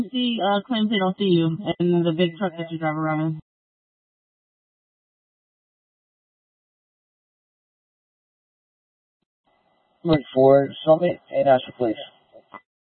See, claims they don't see you and the big truck that you drive around Look for Summit and Asher Place.